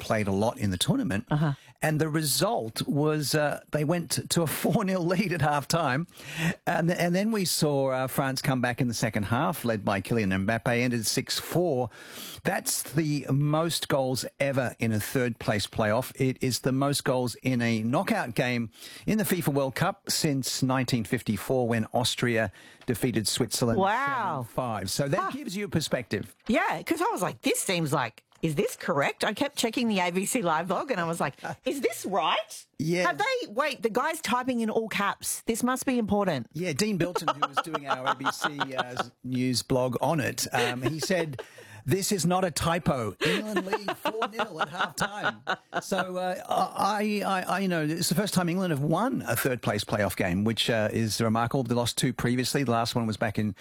played a lot in the tournament. And the result was they went to a 4-0 lead at half-time. And then we saw France come back in the second half, led by Kylian Mbappe, ended 6-4. That's the most goals ever in a third-place playoff. It is the most goals in a knockout game in the FIFA World Cup since 1954 when Austria defeated Switzerland 7-5. So that gives you a perspective. Yeah, because I was like, this seems like, is this correct? I kept checking the ABC Live log and I was like, is this right? Yeah. Have they, wait, the guy's typing in all caps. This must be important. Yeah, Dean Bilton, who was doing our ABC News blog on it, he said, this is not a typo. England lead 4-0 at half-time. So I you know, it's the first time England have won a third-place playoff game, which is remarkable. They lost 2 previously. The last one was back in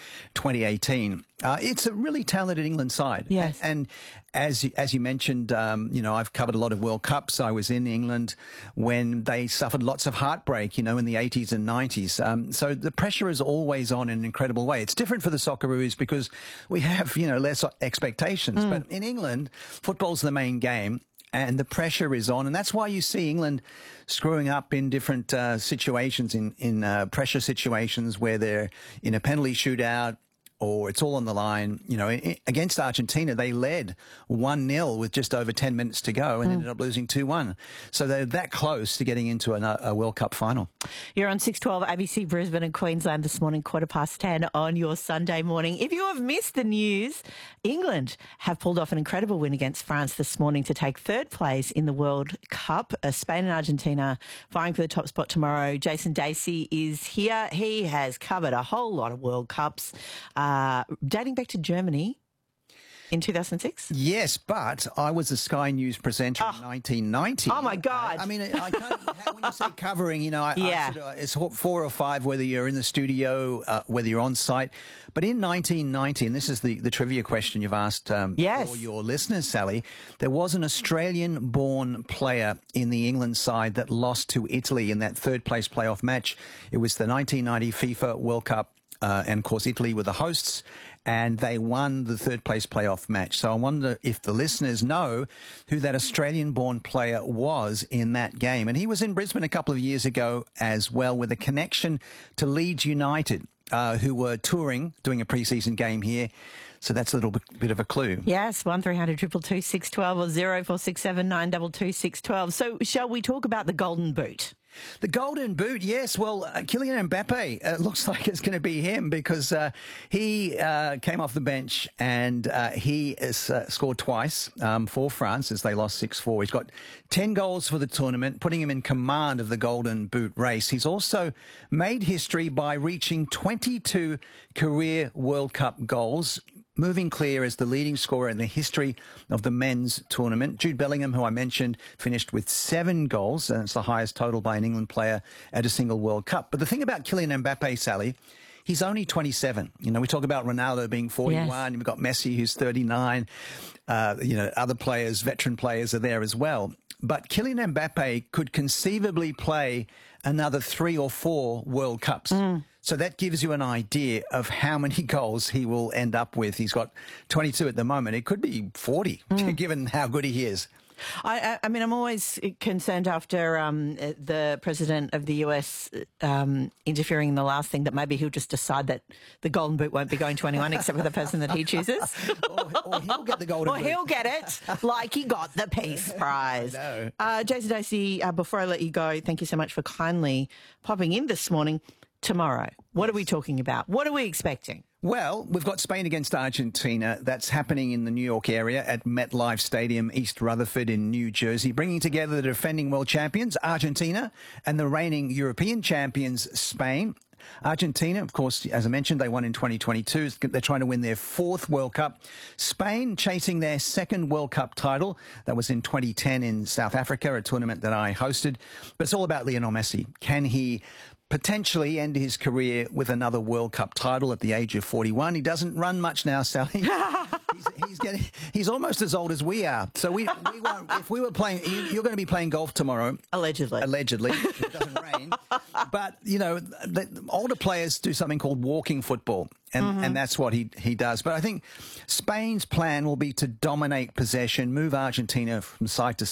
2018. It's a really talented England side. Yes. And as you mentioned, you know, I've covered a lot of World Cups. I was in England when they suffered lots of heartbreak, you know, in the 80s and 90s. So the pressure is always on in an incredible way. It's different for the Socceroos because we have, you know, less expectations. But in England, football's the main game. And the pressure is on, and that's why you see England screwing up in different situations, in pressure situations where they're in a penalty shootout or it's all on the line. You know, against Argentina, they led 1-0 with just over 10 minutes to go and ended up losing 2-1. So they're that close to getting into a World Cup final. You're on 612 ABC Brisbane and Queensland this morning, 10:15 on your Sunday morning. If you have missed the news, England have pulled off an incredible win against France this morning to take third place in the World Cup. Spain and Argentina vying for the top spot tomorrow. Jason Dacey is here. He has covered a whole lot of World Cups, dating back to Germany in 2006? Yes, but I was a Sky News presenter in 1990. Oh, my God. I mean, I can't, when you say covering, you know, it's 4 or 5, whether you're in the studio, whether you're on site. But in 1990, and this is the trivia question you've asked for your listeners, Sally, there was an Australian-born player in the England side that lost to Italy in that third-place playoff match. It was the 1990 FIFA World Cup. And, of course, Italy were the hosts, and they won the third-place playoff match. So I wonder if the listeners know who that Australian-born player was in that game. And he was in Brisbane a couple of years ago as well with a connection to Leeds United, who were touring, doing a pre-season game here. So that's a little bit of a clue. Yes, 1300 222 612 or 0467 922 612. So shall we talk about the Golden Boot? The Golden Boot, yes. Well, Kylian Mbappe, looks like it's going to be him because he came off the bench and he has scored twice for France as they lost 6-4. He's got 10 goals for the tournament, putting him in command of the Golden Boot race. He's also made history by reaching 22 career World Cup goals, moving clear as the leading scorer in the history of the men's tournament. Jude Bellingham, who I mentioned, finished with 7 goals, and it's the highest total by an England player at a single World Cup. But the thing about Kylian Mbappe, Sally, he's only 27. You know, we talk about Ronaldo being 41. Yes. We've got Messi, who's 39. You know, other players, veteran players are there as well. But Kylian Mbappe could conceivably play another 3 or 4 World Cups. So that gives you an idea of how many goals he will end up with. He's got 22 at the moment. It could be 40, given how good he is. I mean, I'm always concerned after the president of the US interfering in the last thing that maybe he'll just decide that the Golden Boot won't be going to anyone except for the person that he chooses. or he'll get the Golden Boot. Or he'll get it like he got the Peace Prize. Jason Dacey, before I let you go, thank you so much for kindly popping in this morning. Tomorrow, what are we talking about? What are we expecting? Well, we've got Spain against Argentina. That's happening in the New York area at MetLife Stadium, East Rutherford in New Jersey, bringing together the defending world champions, Argentina, and the reigning European champions, Spain. Argentina, of course, as I mentioned, they won in 2022. They're trying to win their 4th World Cup. Spain chasing their 2nd World Cup title. That was in 2010 in South Africa, a tournament that I hosted. But it's all about Lionel Messi. Can he potentially end his career with another World Cup title at the age of 41? He doesn't run much now, Sally. He's almost as old as we are. So we won't. If we were playing, you're going to be playing golf tomorrow. Allegedly, if it doesn't rain. But you know, the older players do something called walking football, and that's what he does. But I think Spain's plan will be to dominate possession, move Argentina from side to